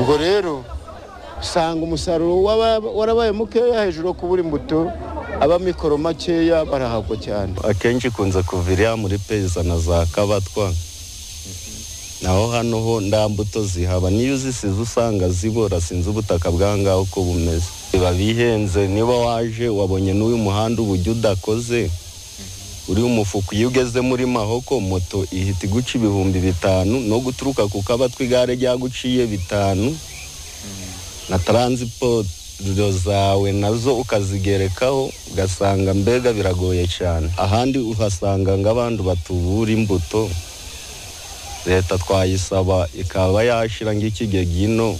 ubwo rero usanga umusaruro warabaye mukeya hejuru kubura imbuto abamikoro makeya barahagwa cyane. Akenshi kunze kuvira muri peza na za Kabatwa, naho hano ho nda mbuto zihaba, niyo zisize usanga zibora, sinzi ubutaka bwangaho uko bumeze. Biba bihenze, niba waje wabonye n'uyu muhanda uburyo udakoze, uri umufuko iyo ugeze muri Mahoko moto ihita iguca 5,000 no guturuka ku Kabatwa igare ryaguciye 5 na transport zawe nazo ukazigerekaho, ugasanga mbega biragoye cyane. Ahandi uhasanga ng'abantu batubura imbuto, leta twayisaba ikaba yashira ng'ikigegino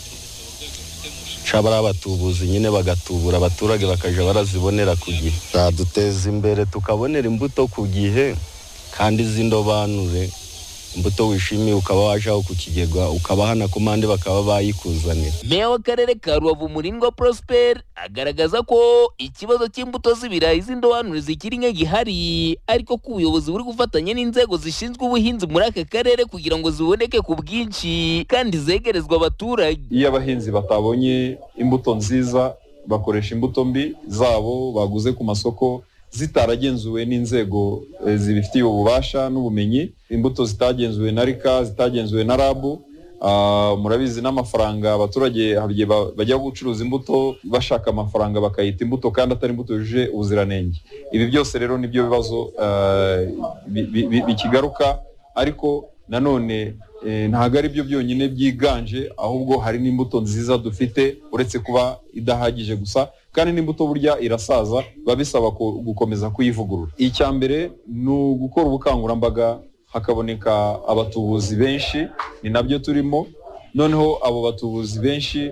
cabara abatubuzi nyine bagatubura abaturage bakaje barazibonera ku gihe. Zaduteza imbere tukabonera imbuto ku gihe kandi zindobanure, imbuto wishimiye ukaba wajaho ku kigega ukabahana komande bakaba bayikuzanira. Meya w'akarere ka Rubavu Murindwa Prosper agaragaza ko ikibazo cy'imbuto z'ibirayi z'indobanure zikiri nke gihari, ariko ko ubuyobozi buri gufatanya n'inzego zishinzwe ubuhinzi muri aka karere kugira ngo ziboneke ku bwinshi kandi zegerezwa abaturage. Iyo abahinzi batabonye imbuto nziza bakoresha imbuto mbi zabo baguze ku masoko zitaragenzuwe n'inzego zibifitiye ububasha n'ubumenyi, imbuto zitagenzuwe na RICA, zitagenzuwe na RAB. Murabizi n'amafaranga abaturage bajya gucuruza imbuto bashaka amafaranga bakayita imbuto kandi atari imbuto yuje ubuziranenge. Ibi byose rero nibyo bibazo bikigaruka, ariko nanone ntago ari byo byonyine byiganje, ahubwo hari n'imbuto nziza dufite uretse kuba idahagije gusa, kandi n'imbuto burya irasaza babisaba gukomeza kuyivugurura. Icya mbere ni ugukora ubukangurambaga, hakaboneka abatubuzi benshi, ni nabyo turimo. Noneho abo batubuzi benshi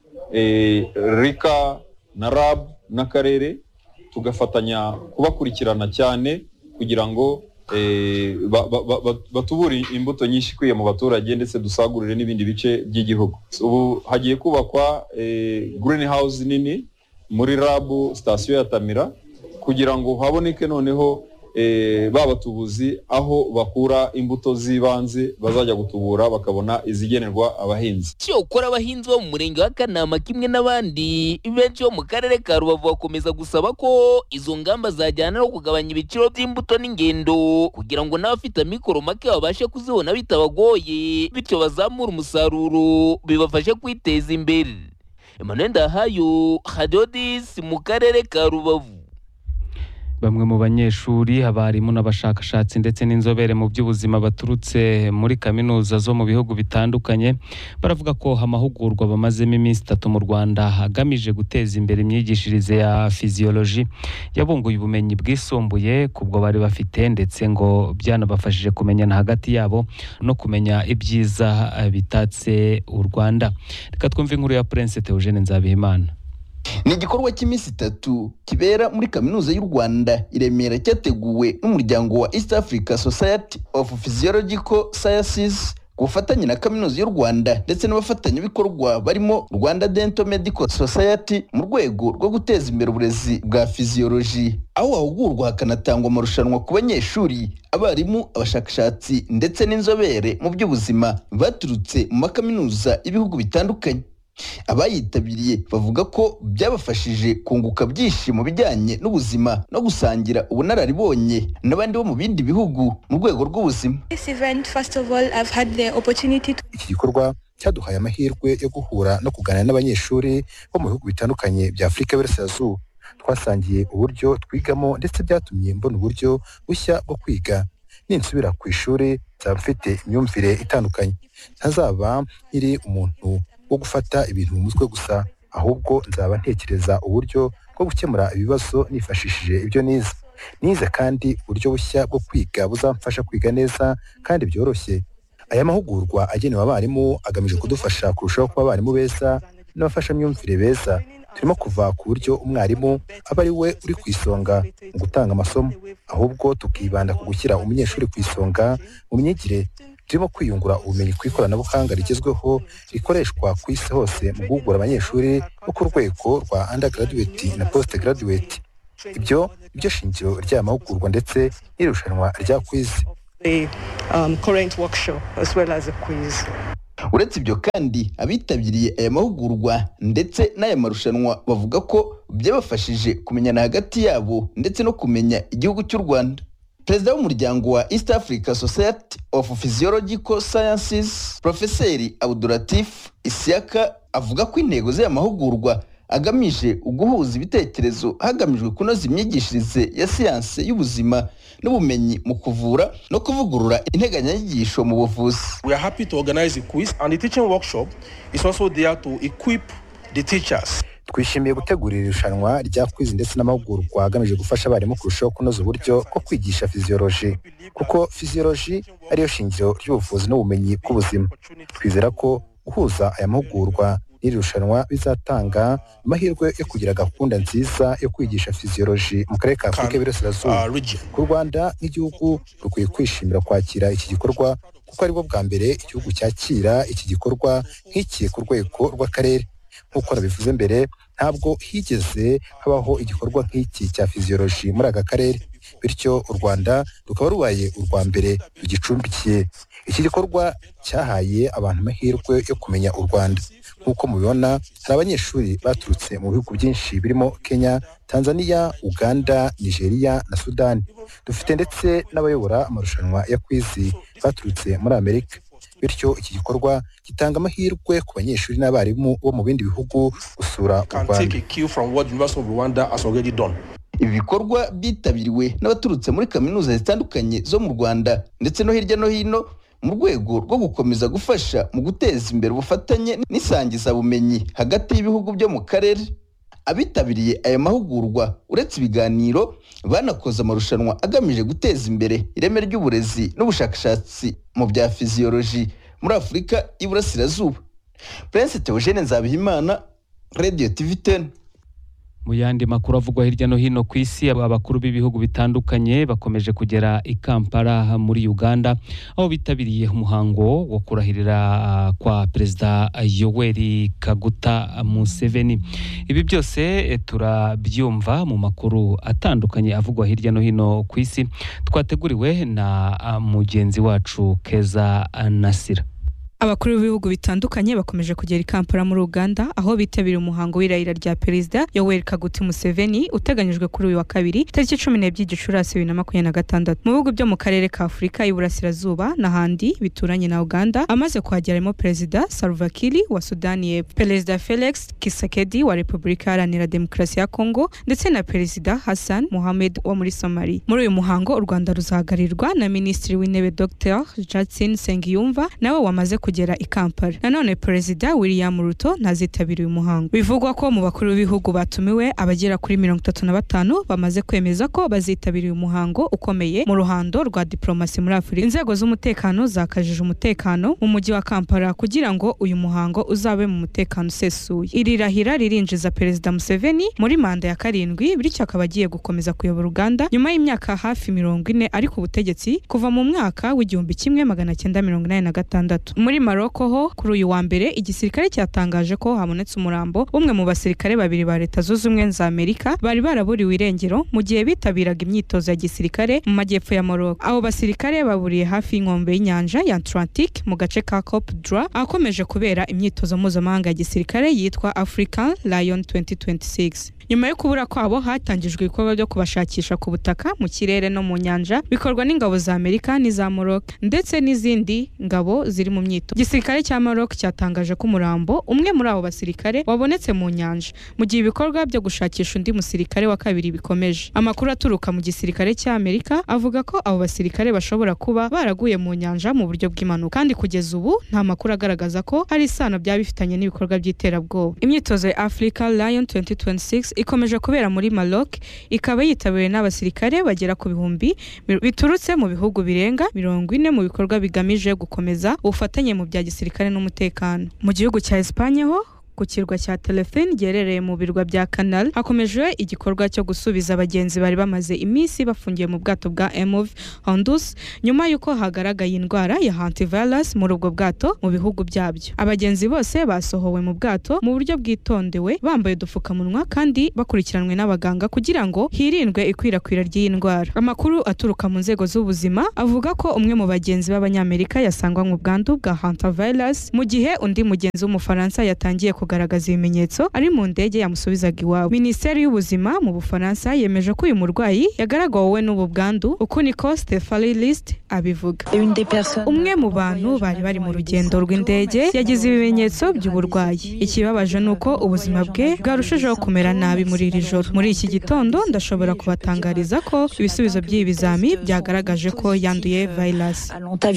RICA na RAB n'akarere tugafatanya kubakurikirana cyane kugira ngo batubure imbuto nyinshi ikwiye mu baturage ndetse dusagurire n'ibindi bice by'igihugu. Ubu hagiye kubakwa greenhouse nini muri RAB station ya Tamira kugira ngo haboneke noneho babatubuzi aho bakura imbuto zibanze bazajya gutubura bakabona izigenerwa abahinzi. Cyo ukora abahinzi bo mu murenge wa Kanama kimwe n'abandi benshi bo mu karere ka Rubavu bakomeza gusaba ko izo ngamba zajyana no kugabanya ibiciro by'imbuto n'ingendo kugira ngo n'abafite amikoro make babashe kuzibona bitabagoye, bityo bazamura umusaruro bibafashe kwiteza imbere. Emmanuel Ndahayo, Hadodis mu karere ka Rubavu. Bamwe mu banyeshuri, abarimu n'abashakashatsi ndetse n'inzobere mu by'ubuzima baturutse muri kaminuza zo mu bihugu bitandukanye baravuga ko amahugurwa bamazemo iminsi 3 mu Rwanda agamije guteza imbere imyigishirize ya physiology yabunguye ubumenyi bwisumbuye kubwo bari bafite, ndetse ngo byanabafashije kumenyana hagati yabo no kumenya ibyiza bitatse u Rwanda. Reka twumve inkuru ya Prince Theogene Nzabihimana. Ni igikorwa cy'iminsi 3 kibera muri kaminuza y'u Rwanda i Remera cyateguwe n'umuryango wa East Africa Society of Physiological Sciences ku bufatanye na kaminuza y'u Rwanda ndetse n'abafatanyabikorwa barimo Rwanda Dental Medical Society mu rwego rwo guteza imbere uburezi bwa physiology, aho hahugurwa hakanatangwa amarushanwa ku banyeshuri, abarimu, abashakashatsi ndetse n'inzobere mu by'ubuzima baturutse mu makaminuza y'ibihugu bitandukanye. Abayitabiriye bavuga ko byabafashije kunguka byinshi mu bijyanye n'ubuzima no gusangira ubunararibonye n'abandi bo mu bindi bihugu mu rwego rw'ubuzima. Iki gikorwa cyaduhaye amahirwe yo guhura no kuganira n'abanyeshuri bo mu bihugu bitandukanye bya Afurika y'Iburasirazuba. Twasangiye uburyo twigamo ndetse byatumye mbona uburyo bushya bwo kwiga. Ninsubira ku ishuri nzaba mfite imyumvire itandukanye, ntazaba nkiri umuntu wo gufata ibintu mu mutwe gusa, ahubwo nzaba ntekereza uburyo bwo gukemura ibibazo nifashishije ibyo nize kandi uburyo bushya bwo kwiga buzamfasha kwiga neza kandi byoroshye. Aya mahugurwa agenewe abarimu agamije kudufasha kurushaho kuba abarimu beza n'abafashamyumvire beza. Turimo kuva ku buryo umwarimu aba ari we uri ku isonga mu gutanga amasomo, ahubwo tukibanda ku gushyira umunyeshuri ku isonga mu myigire. Turimo kwiyungura ubumenyi ku ikoranabuhanga rigezweho rikoreshwa ku isi hose mu guhugura abanyeshuri bo ku rwego rwa undergraduate na postgraduate. Ibyo shingiro ry'aya mahugurwa ndetse n'irushanwa rya quiz. Uretse ibyo kandi abitabiriye aya mahugurwa ndetse n'aya marushanwa bavuga ko byabafashije kumenyana hagati yabo ndetse no kumenya igihugu cy'u Rwanda. Perezida w'umuryango wa East Africa Society of Physiological Sciences Profeseri Abdulatif Isiaka avuga ko intego z'aya mahugurwa agamije guhuza ibitekerezo hagamijwe kunoza imyigishirize ya siyanse y'ubuzima n'ubumenyi mu kuvura no kuvugurura integanyanyigisho mu buvuzi. We are happy to organize a quiz and the teaching workshop is also there to equip the teachers. Twishimiye gutegura irushanwa rya quiz ndetse n'amahugurwa agamije gufasha abarimu kurushaho kunoza uburyo bwo kwigisha physiology, kuko physiology ariyo shingiro ry'ubuvuzi n'ubumenyi bw'ubuzima. Twizera ko guhuza aya mahugurwa n'iri rushanwa bizatanga amahirwe yo kugira gahunda nziza yo kwigisha physiology mu karere ka Afurika y'Iburasirazuba. Ku Rwanda nk'igihugu rukwiye kwishimira kwakira iki gikorwa kuko aribwo bwa mbere igihugu cyakira iki gikorwa nk'iki ku rwego rw'akarere. Nk'uko nabivuze mbere, ntabwo higeze habaho igikorwa nk'iki cya physiology muri aka karere, bityo u Rwanda rukaba rubaye urwa mbere rugicumbikiye. Iki gikorwa cyahaye abantu amahirwe yo kumenya u Rwanda. Nk'uko mubibona, hari abanyeshuri baturutse mu bihugu byinshi birimo Kenya, Tanzania, Uganda, Nigeria na Sudani. Dufite ndetse n'abayobora amarushanwa ya quiz baturutse muri Amerika. Bityo iki gikorwa gitanga amahirwe ku banyeshuri n'abarimu bo mu bindi bihugu gusura u Rwanda. Ibi bikorwa byitabiriwe n'abaturutse muri kaminuza zitandukanye zo mu Rwanda ndetse no hirya no hino mu rwego rwo gukomeza gufasha mu guteza imbere ubufatanye n'isangizabumenyi hagati y'ibihugu byo mu karere. Abitabiriye aya mahugurwa uretse ibiganiro banakoze amarushanwa agamije guteza imbere ireme ry'uburezi n'ubushakashatsi mu bya physiology muri Afurika y'Iburasirazuba. Prince Theogene Nzabihimana, Radio TV10. Mu yandi makuru avugwa hirya no hino ku isi, abakuru b'ibihugu bitandukanye bakomeje kugera i Kampala muri Uganda aho bitabiriye umuhango wo kurahirira kwa Perezida Yoweri Kaguta Museveni. Ibi byose turabyumva mu makuru atandukanye avugwa hirya no hino ku isi twateguriwe na mugenzi wacu Keza Nasira. Abakuru b'ibihugu bitandukanye bakomeje kugera i Kampala muri Uganda aho bitabiriye umuhango w'irahira rya Perezida Yoweri Kaguta Museveni uteganyijwe kuri uyu wa kabiri tariki 12 Gicurasi 2026 mu bihugu byo mu karere ka Afurika y'Iburasirazuba n'ahandi bituranye na Uganda. Amaze kuhageramo Perezida Salva Kiir wa Sudani y'Epfo, Perezida Felix Tshisekedi wa Repubulika Iharanira Demokarasi ya Kongo ndetse na Perezida Hassan Mohamed wa muri Somalia. Muri uyu muhango u Rwanda ruzahagarirwa na Minisitiri w'Intebe Dr. Jackson Sengiyumva nawe wamaze kugera i Kampala. Nanone Perezida William Ruto ntazitabiriye umuhango. Bivugwa ko mu bakuru b'ibihugu batumiwe abagera kuri 35 bamaze kwemeza ko bazitabiriye umuhango ukomeye mu ruhando rwa diplomasi muri Afurika. Inzego z'umutekano zakajije umutekano mu mujyi wa Kampala kugira ngo uyu muhango uzabe mu mutekano usesuye. Iri rahira ririnjiza Perezida Museveni muri manda ya 7 bityo akaba agiye gukomeza kuyobora Uganda nyuma y'imyaka hafi 40 ari ku butegetsi kuva mu mwaka w'1986. Muri Morocco ho kuri uyu wa mbere igisirikare cyatangaje ko habonetse umurambo umwe mu basirikare babiri ba Leta Zunze Ubumwe za Amerika bari baraburiwe irengero mu gihe bitabiraga imyitozo ya gisirikare mu majyepfo ya Morocco. Abo basirikare baburiye hafi y'inkombe y'inyanja ya Atlantic mu gace ka Cap Dra akomeje kubera imyitozo mpuzamahanga ya gisirikare yitwa African Lion 2026. Nyuma yo kubura kwabo hatangijwe ibikorwa byo kubashakisha ku butaka, mu kirere no mu nyanja bikorwa n'ingabo za Amerika n'iza Morocco ndetse n'izindi ngabo ziri mu myito. Igisirikare cya Morocco cyatangaje ko umurambo umwe muri abo basirikare wabonetse mu nyanja mu gihe ibikorwa byo gushakisha undi musirikare wa kabiri bikomeje. Amakuru aturuka mu gisirikare cya Amerika avuga ko abo basirikare bashobora kuba baraguye mu nyanja mu buryo bw'impanuka kandi kugeza ubu nta makuru agaragaza ko hari isano byabifitanye n'ibikorwa by'iterabwoba. Imyitozo ya Africa Lion 2026 ikomeje kubera muri Maroc, ikaba yitabiriwe n'abasirikare bagera ku bihumbi biturutse mu bihugu birenga 40 mu bikorwa bigamije gukomeza ubufatanye mu bya gisirikare n'umutekano. Mu gihugu cya Espagne ho ku kirwa cya Telefin giherereye mu birwa bya Canal hakomeje igikorwa cyo gusubiza abagenzi bari bamaze iminsi bafungiye mu bwato bwa MV Honduras nyuma y'uko hagaragaye indwara ya hantavirus muri ubwo bwato mu bihugu byabyo. Abagenzi bose basohowe mu bwato mu buryo bwitondewe bambaye udupfukamunwa kandi bakurikiranwe n'abaganga kugira ngo hirindwe ikwirakwira ry'iyi ndwara. Amakuru aturuka mu nzego z'ubuzima avuga ko umwe mu bagenzi b'Abanyamerika yasangwa mu bwandu bwa hantavirus mu gihe undi mugenzi w'Umufaransa yatangiye kugaragaza ibimenyetso ari mu ndege yamusubizaga iwabo. Minisiteri y'ubuzima mu Bufaransa yemeje ko uyu murwayi yagaragawe n'ubu bwandu, uko niko Stephanie List abivuga. Umwe mu bantu bari mu rugendo rw'indege yagize ibimenyetso by'uburwayi. Ikibabaje nuko ubuzima bwe bwarushijeho kumera nabi muri iri joro. Muri iki gitondo ndashobora kubatangariza ko ibisubizo by'ibi bizami byagaragaje ko yanduye virus.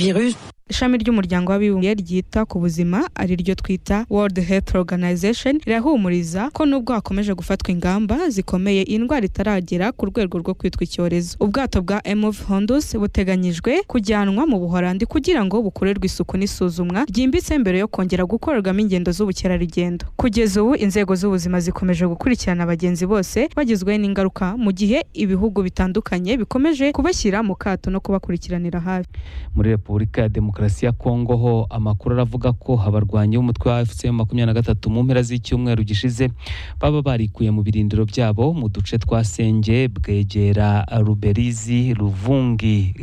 Ishami ry'umuryango w'abibumbye ryita ku buzima ari ryo twita World Health Organization rirahumuriza ko nubwo hakomeje gufatwa ingamba zikomeye indwara itaragera ku rwego rwo kwitwa icyorezo. Ubwato bwa MV Honduras buteganyijwe kujyanwa mu Buholandi kugira ngo bukorerwe isuku n'isuzumwa ryimbitse mbere yo kongera gukorerwamo ingendo z'ubukerarugendo. Kugeza ubu inzego z'ubuzima zikomeje gukurikirana abagenzi bose bagizwe n'ingaruka mu gihe ibihugu bitandukanye bikomeje kubashyira mu kato no kubakurikiranira hafi. Muri Repubulika ya Demokarasi ya Kongo ho amakuru aravuga ko abarwanyi b'umutwe wa FC23 mu mpera z'icyumweru gishize baba barikuye mu birindiro byabo mu duce twa Senge, Bwegera, Ruberizi, Ruvungi,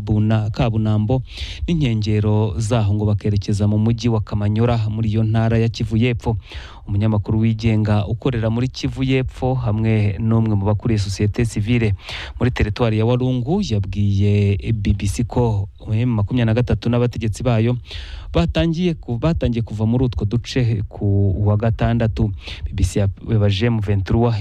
Kabunambo n'inkengero zaho ngo bakerekeza mu mujyi wa Kamanyora muri iyo ntara ya Kivu y'Epfo. Umunyamakuru wigenga ukorera muri Kivu y'Epfo hamwe n'umwe mu bakuriye societe civile muri teritwari ya Walungu yabwiye BBC ko M23 n'abategetsi bayo batangiye kuva muri utwo duce ku wa gatandatu. BBC yabaje mu 23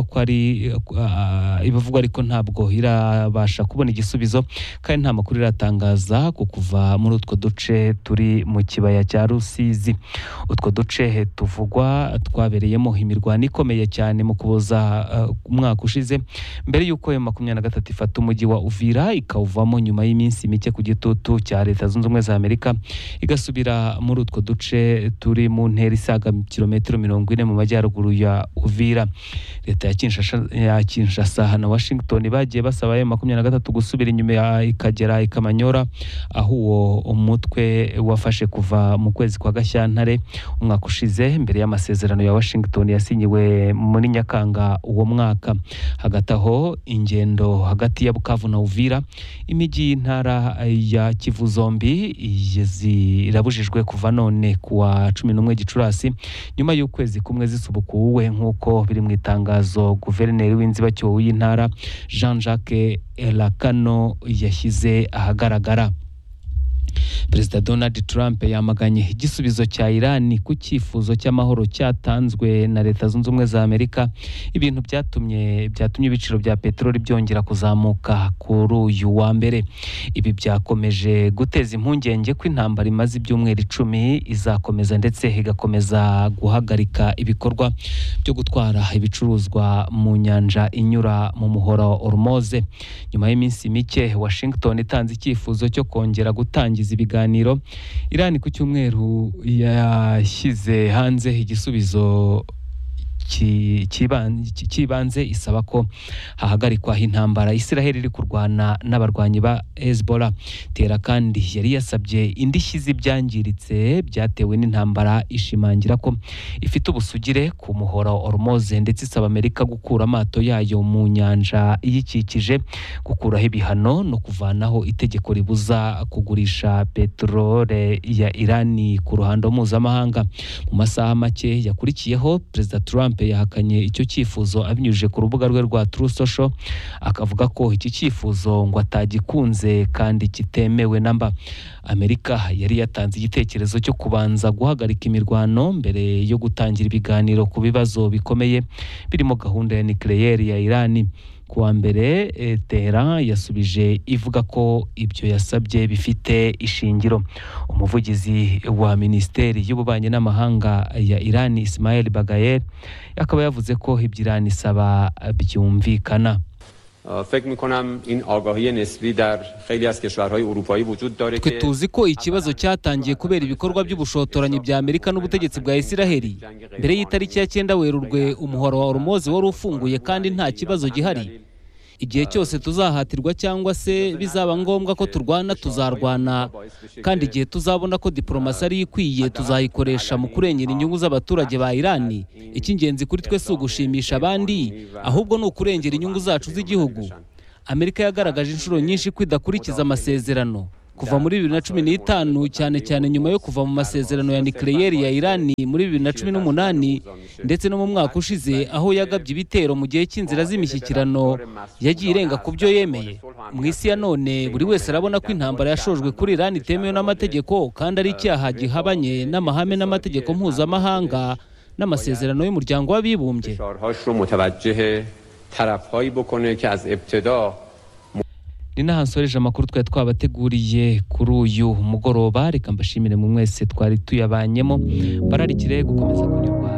ibivugwa ariko ntabwo irabasha kubona igisubizo kandi nta makuru iratangaza ku kuva muri utwo duce turi mu kibaya cya Rusizi. Utwo duce tuvugwa twabereyemo imirwano ikomeye cyane mu kuboza umwaka ushize mbere y'uko M23 ifata umujyi wa Uvira ikawuvamo nyuma y'iminsi mike ku gitutu cya Leta Zunze Ubumwe za Amerika igasubira muri utwo duce turi mu ntera isaga kilometero 40 mu majyaruguru ya Uvira. Leta ya Kinshasa na Washington bagiye basaba M23 gusubira inyuma ikagera ikamanyora aho uwo umutwe wafashe kuva mu kwezi kwa Gashyantare umwaka ushize mbere y'amasezerano ya Washington yasinyiwe muri Nyakanga uwo mwaka. Hagati aho ingendo hagati ya Bukavu na Uvira imijyi y'intara ya Kivu zombi zirabujijwe kuva none kuwa 11 Gicurasi nyuma y'ukwezi kumwe zisubukuwe nk'uko biri mu itangazo guverineri w'inzibacyuho w'intara Jean-Jacques Elakano yashyize ahagaragara. Perezida Donald Trump yamaganye igisubizo cya Iran ku cyifuzo cy'amahoro cyatanzwe na Leta Zunze Ubumwe za Amerika, ibintu byatumye ibiciro bya peteroli byongera kuzamuka kuri uyu wa mbere. Ibi byakomeje guteza impungenge ko intambara imaze ibyumweru 10 izakomeza ndetse igakomeza guhagarika ibikorwa byo gutwara ibicuruzwa mu nyanja inyura mu muhora Hormuz. Nyuma y'iminsi mike Washington itanze icyifuzo cyo kongera gutangiza ibiganiro, Iran ku cyumweru yashyize hanze igisubizo kibanze isaba ko hahagarikwa intambara Israel iri kurwana n'abarwanyi ba Hezbollah. Tera kandi yari yasabye indishyi z'ibyangiritse byatewe n'intambara, ishimangira ko ifite ubusugire ku muhora Hormuz ndetse isaba Amerika gukura amato yayo mu nyanja iyikikije, gukuraho ibihano no kuvanaho itegeko ribuza kugurisha peterole ya Iran ku ruhando mpuzamahanga. Mu masaha make yakurikiyeho Perezida Trump yahakanye icyo cyifuzo abinyujije ku rubuga rwe rwa Truth Social, akavuga ko iki cyifuzo ngo atagikunze kandi kitemewe namba. Amerika yari yatanze igitekerezo cyo kubanza guhagarika imirwano mbere yo gutangira ibiganiro ku bibazo bikomeye birimo gahunda ya nucleaire ya Iran. Kuwa mbere Tehran yasubije ivuga ko ibyo yasabye bifite ishingiro. Umuvugizi wa Minisiteri y'Ububanyi n'Amahanga ya Iran Ismail Baghaei akaba yavuze ko ibyo Iran isaba byumvikana. فکر می‌کنم این آگاهی نسبی در خیلی از کشورهای اروپایی وجود داره twe tuzi ko ikibazo cyatangiye kubera ibikorwa by'ubushotoranyi bya Amerika n'ubutegetsi bwa Isiraheli mbere y'itariki ya 9 Werurwe umuhoro wa Hormuz wari ufunguye kandi nta kibazo gihari. Igihe cyose tuzahatirwa cyangwa se bizaba ngombwa ko turwana tuzarwana, kandi igihe tuzabona ko diplomasi ari ikwiye tuzayikoresha mu kurengera inyungu z'abaturage ba Irani. Icy'ingenzi kuri twe si ugushimisha abandi, ahubwo ni ukurengera inyungu zacu z'igihugu. Amerika yagaragaje inshuro nyinshi kwidakurikiza amasezerano kuva muri 2015, cyane cyane nyuma yo kuva mu masezerano ya nucleaire ya Irani muri 2018 ndetse no mu mwaka ushize aho yagabye ibitero mu gihe cy'inzira z'imishyikirano yagiye irenga ku byo yemeye. Mu isi ya none buri wese arabona ko intambara yashojwe kuri Irani itemewe n'amategeko kandi ari icyaha gihabanye n'amahame n'amategeko mpuzamahanga n'amasezerano y'umuryango w'abibumbye. Ni nahansoreje amakuru twari twabateguriye kuri uyu mugoroba. Reka mbashimire mu mwese twari tuyabanyemo, bararikire gukomeza kunyurwa